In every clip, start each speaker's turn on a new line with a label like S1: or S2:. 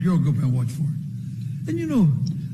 S1: You'll go back and watch for it. And you know,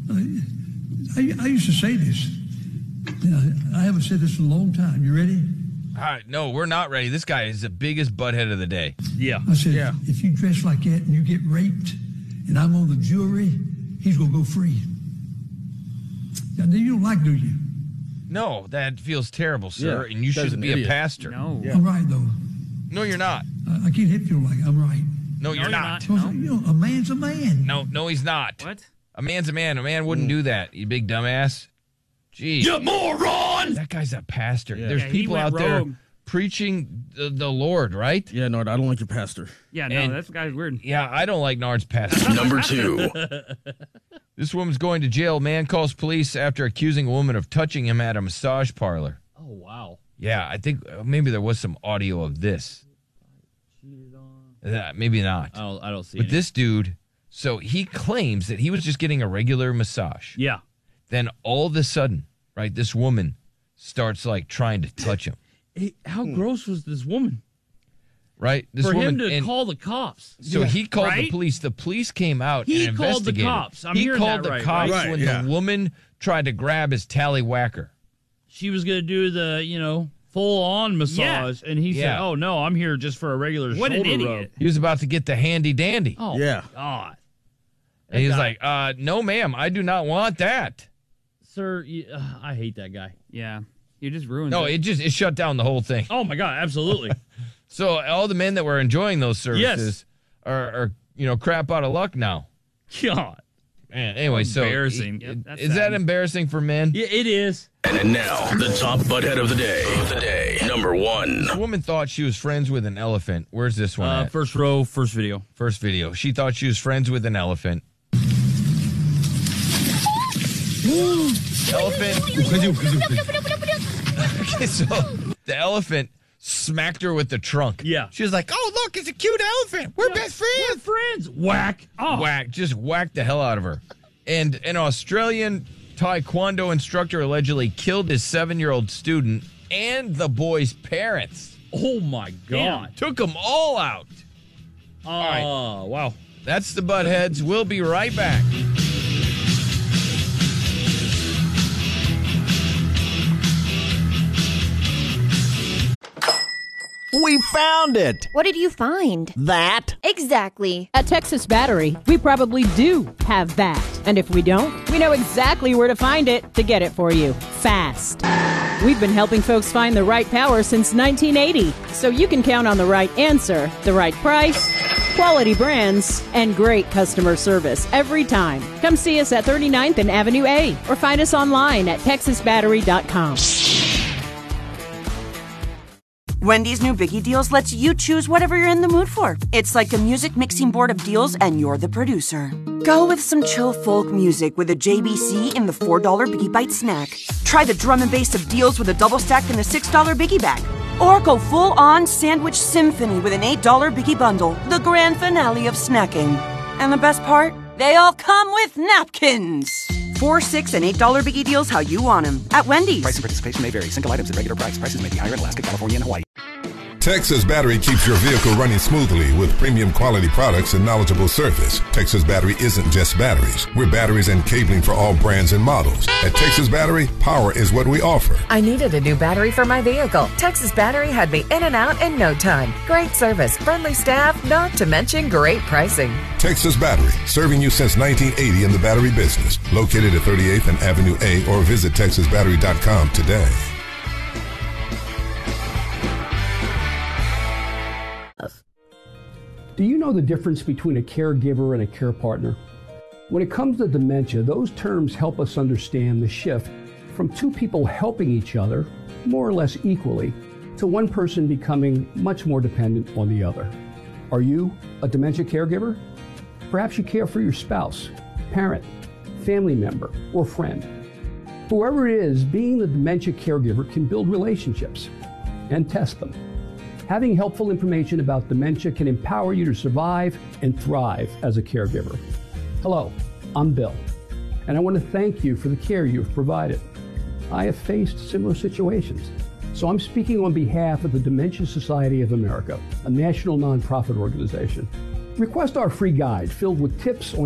S1: I used to say this. I haven't said this in a long time. You ready?
S2: No, we're not ready. This guy is the biggest butthead of the day.
S3: Yeah.
S1: I said, if you dress like that and you get raped and I'm on the jury, he's going to go free. Now, you don't like, do you?
S2: No, that feels terrible, sir,
S3: Yeah,
S2: and you shouldn't be a pastor.
S3: No.
S1: I'm right, though.
S2: No, you're not.
S1: I can't help you like I'm right.
S2: No, you're not.
S1: Well, you know, a man's a man.
S2: No, he's not.
S3: What?
S2: A man's a man. A man wouldn't do that, you big dumbass. Jeez.
S4: You moron!
S2: That guy's a pastor.
S3: Yeah.
S2: There's
S3: Yeah,
S2: people out
S3: rogue.
S2: there preaching the Lord, right?
S3: Yeah, Nard, I don't like your pastor. Yeah, no,
S2: And-
S3: that guy's weird.
S2: Yeah, I don't like Nard's pastor.
S4: Number 2.
S2: This woman's going to jail. Man calls police after accusing a woman of touching him at a massage parlor.
S3: Oh, wow.
S2: Yeah, I think maybe there was some audio of this. Maybe not.
S3: I don't see
S2: But this dude, so he claims that he was just getting a regular massage.
S3: Yeah.
S2: Then all of a sudden, right, this woman starts like trying to touch him.
S3: How gross was this woman?
S2: Right? This
S3: For
S2: woman,
S3: him to call the cops.
S2: So he called the
S3: Right?
S2: police. The police came out
S3: He
S2: and
S3: called the
S2: investigated.
S3: cops. I'm
S2: he
S3: hearing
S2: called
S3: that
S2: the
S3: right,
S2: cops
S3: right?
S2: when
S4: yeah.
S2: the woman tried to grab his tallywhacker.
S3: She was going to do the, full-on massage, and he said,
S2: Yeah.
S3: oh, no, I'm here just for a regular
S5: What an
S3: shoulder
S5: idiot.
S3: rub.
S2: He was about to get the handy dandy.
S3: Oh,
S4: Yeah.
S3: God.
S2: And he was
S3: That
S2: like, no, ma'am, I do not want that.
S3: Sir, I hate that guy.
S5: Yeah. You just ruined
S2: No,
S5: it.
S2: it shut down the whole thing.
S3: Oh, my God, absolutely.
S2: So all the men that were enjoying those services are crap out of luck now.
S3: God.
S2: Man, anyway, so
S5: Embarrassing. Yep, that's
S2: is that
S5: sad.
S2: embarrassing for men?
S3: Yeah, it is.
S4: And now, the top butthead of the day. Number 1.
S2: This woman thought she was friends with an elephant. Where's this one at?
S3: First row, first video.
S2: First video. She thought she was friends with an elephant. Elephant. So the elephant smacked her with the trunk.
S3: Yeah.
S2: She was like, "Oh, look, it's a cute elephant. We're best friends."
S3: We're friends. Whack. Oh.
S2: Whack. Just whacked the hell out of her. And an Australian taekwondo instructor allegedly killed his 7-year-old student and the boy's parents.
S3: Oh, my God.
S2: Took them all out.
S3: Oh,
S2: right.
S3: Wow.
S2: That's the Buttheads. We'll be right back.
S6: We found it!
S7: What did you find?
S6: That?
S7: Exactly.
S8: At Texas Battery, we probably do have that. And if we don't, we know exactly where to find it to get it for you fast. We've been helping folks find the right power since 1980, so you can count on the right answer, the right price, quality brands, and great customer service every time. Come see us at 39th and Avenue A or find us online at texasbattery.com.
S9: Wendy's new Biggie Deals lets you choose whatever you're in the mood for. It's like a music mixing board of deals, and you're the producer. Go with some chill folk music with a JBC in the $4 Biggie Bite snack. Try the drum and bass of deals with a double stack in the $6 Biggie Bag. Or go full-on sandwich symphony with an $8 Biggie Bundle, the grand finale of snacking. And the best part? They all come with napkins. $4, $6, and $8 Biggie Deals how you want them. At Wendy's.
S10: Price and participation may vary. Single items at regular price. Prices may be higher in Alaska, California, and Hawaii.
S11: Texas Battery keeps your vehicle running smoothly with premium quality products and knowledgeable service. Texas Battery isn't just batteries. We're batteries and cabling for all brands and models. At Texas Battery, power is what we offer.
S12: I needed a new battery for my vehicle. Texas Battery had me in and out in no time. Great service, friendly staff, not to mention great pricing.
S11: Texas Battery, serving you since 1980 in the battery business. Located at 38th and Avenue A or visit TexasBattery.com today.
S13: Do you know the difference between a caregiver and a care partner? When it comes to dementia, those terms help us understand the shift from two people helping each other, more or less equally, to one person becoming much more dependent on the other. Are you a dementia caregiver? Perhaps you care for your spouse, parent, family member, or friend. Whoever it is, being the dementia caregiver can build relationships and test them. Having helpful information about dementia can empower you to survive and thrive as a caregiver. Hello, I'm Bill, and I want to thank you for the care you've provided. I have faced similar situations, so I'm speaking on behalf of the Dementia Society of America, a national nonprofit organization. Request our free guide filled with tips on